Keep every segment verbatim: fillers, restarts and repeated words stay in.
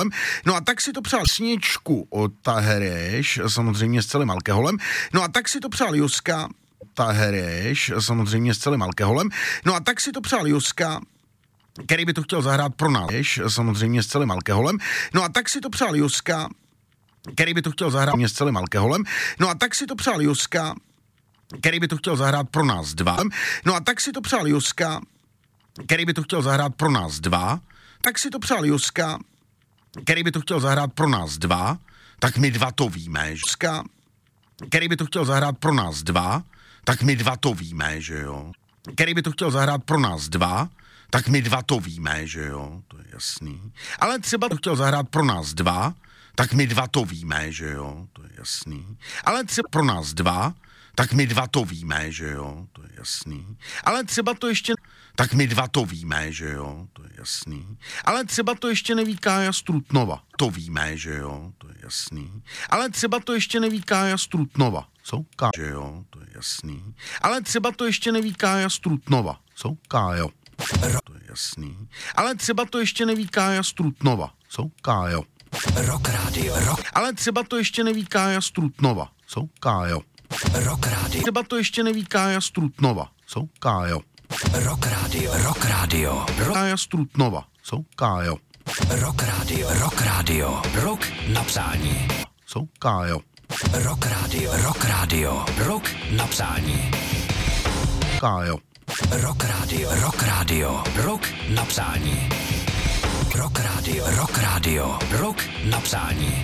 alkoholem. No a tak si to přál Sněčku od Tahereš, samozřejmě s celým alkoholem. No a tak si to přál Joska Tahereš, samozřejmě s celým alkoholem. No a tak si to přál Joska, který by to chtěl zahrát pro nás, samozřejmě s celým alkoholem. No a tak si to přál Joska, který by to chtěl zahrát s celým alkoholem. No a tak si to přál Joska, který by to chtěl zahrát pro nás dva. No a tak si to přál Joska, který by to chtěl zahrát pro nás dva. Tak si to přál Joska, který by to chtěl zahrát pro nás dva. Tak my dva to víme, že Joska, který by to chtěl zahrát pro nás dva. Tak my dva to víme, že jo. Který by to chtěl zahrát pro nás dva. Tak my dva to víme, že jo, to je jasný. Ale třeba to chtěl zahrát pro nás dva, tak my dva to víme, že jo, to je jasný. Ale třeba pro nás dva, tak my dva to víme, že jo, to je jasný. Ale třeba to ještě, tak my dva to víme, že jo, to je jasný. Ale třeba to ještě neví Kája Strutnova, to víme, že jo, to je jasný. Ale třeba to ještě neví Kája Strutnova, co? Ká, že jo, to je jasný. Ale třeba to ještě neví Kája Strutnova, co? Kájo. To je jasný. Ale třeba to ještě neví Kája Strutnova, co? Kájo. Rock Radio, rock. Ale třeba to ještě neví Kája Strutnova, co? Kájo. Rock Radio. Třeba to ještě neví Kája Strutnova, co? Kájo. Rock Radio, Rock Radio. Rock. Kája Strutnova, co? Kájo. Rock Radio, Rock Radio. Rock na přání. Co? Kájo. Rock Radio, Rock Radio. Rock na přání. Kájo. Rock Radio, Rock Radio. Rock na přání. Rock Radio, Rock Radio. Rock na přání.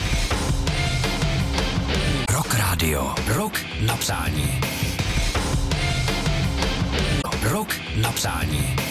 Rock Radio, Rock na přání. Rock na přání.